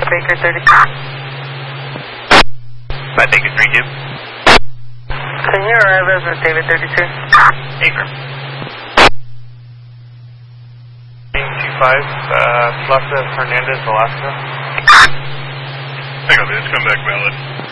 Baker 32. By Baker 32. Can you arrive as with David 32? Affirm. 25, Plaza Hernandez, Alaska. Hang on, it's come back valid.